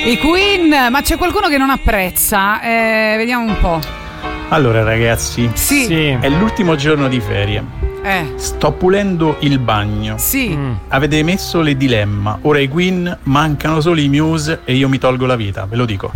I Queen, ma c'è qualcuno che non apprezza? Vediamo un po'. Allora ragazzi, sì. È l'ultimo giorno di ferie. Sto pulendo il bagno. Sì. Avete messo le dilemma. Ora i Queen, mancano solo i Muse e io mi tolgo la vita, ve lo dico.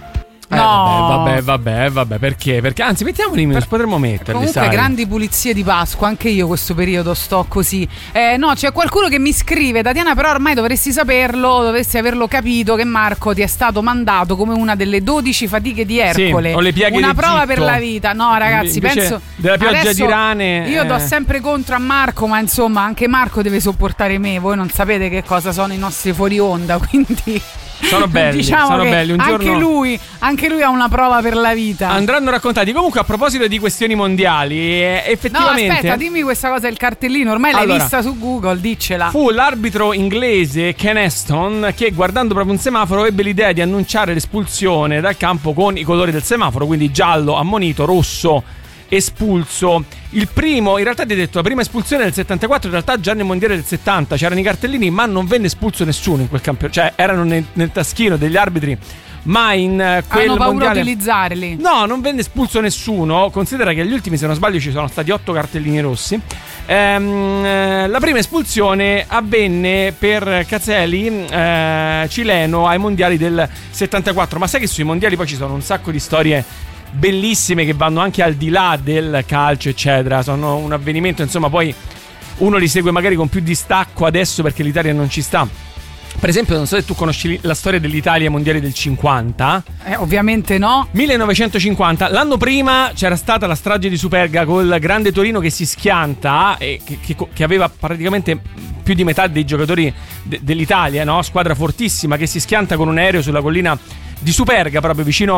No. Vabbè, perché? Perché anzi, mettiamoli in news, potremmo metterli. Comunque, sai. grandi pulizie di Pasqua, anche io questo periodo sto così. No, c'è qualcuno che mi scrive: Tatiana, però ormai dovresti saperlo, dovresti averlo capito che Marco ti è stato mandato come una delle 12 fatiche di Ercole. Sì, o le piaghe una d'Egitto. prova per la vita. No, ragazzi, Invece penso della pioggia adesso di rane. Io do sempre contro a Marco, ma insomma, anche Marco deve sopportare me. Voi non sapete che cosa sono i nostri fuori onda, quindi. Sono belli, diciamo sono che belli. Un giorno anche lui ha una prova per la vita. Andranno raccontati. Comunque, a proposito di questioni mondiali, effettivamente. No, aspetta, dimmi questa cosa del cartellino. Ormai l'hai vista su Google, diccela. Fu l'arbitro inglese Ken Aston che, guardando proprio un semaforo, ebbe l'idea di annunciare l'espulsione dal campo con i colori del semaforo, quindi giallo ammonito, rosso espulso. Il primo, in realtà ti ho detto, la prima espulsione del 74, in realtà già nel mondiale del 70 c'erano i cartellini, ma non venne espulso nessuno in quel campionato, cioè erano nel taschino degli arbitri, ma in quel hanno paura mondiale utilizzarli. No, non venne espulso nessuno. Considera che agli ultimi, se non sbaglio, ci sono stati 8 cartellini rossi. La prima espulsione avvenne per Caselli, cileno, ai mondiali del 74. Ma sai che sui mondiali poi ci sono un sacco di storie bellissime che vanno anche al di là del calcio, eccetera. Sono un avvenimento, insomma, poi uno li segue magari con più distacco adesso perché l'Italia non ci sta. Per esempio, non so se tu conosci la storia dell'Italia ai mondiali del 50. Ovviamente no. 1950. L'anno prima c'era stata la strage di Superga col grande Torino che si schianta e che aveva praticamente più di metà dei giocatori dell'Italia, no? Squadra fortissima che si schianta con un aereo sulla collina di Superga, proprio vicino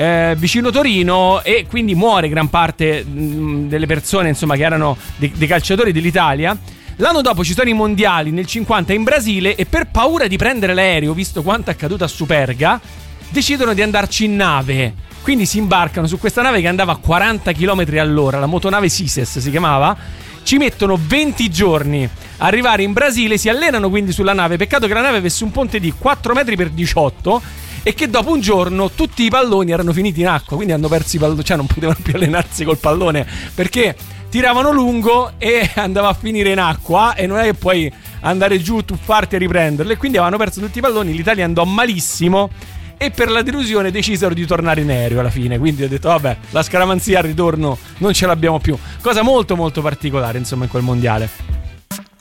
Torino, e quindi muore gran parte delle persone, insomma, che erano dei calciatori dell'Italia. L'anno dopo ci sono i mondiali nel 50 in Brasile e per paura di prendere l'aereo, visto quanto è accaduto a Superga, decidono di andarci in nave. Quindi si imbarcano su questa nave che andava a 40 km all'ora, la motonave Sises si chiamava. Ci mettono 20 giorni a arrivare in Brasile, si allenano quindi sulla nave. Peccato che la nave avesse un ponte di 4 metri per 18 e che dopo un giorno tutti i palloni erano finiti in acqua, quindi hanno perso i palloni, cioè non potevano più allenarsi col pallone perché tiravano lungo e andava a finire in acqua e non è che puoi andare giù, tuffarti e riprenderlo, e quindi avevano perso tutti i palloni. L'Italia andò malissimo e per la delusione decisero di tornare in aereo alla fine, quindi ho detto vabbè, la scaramanzia al ritorno non ce l'abbiamo più. Cosa molto molto particolare, insomma, in quel mondiale.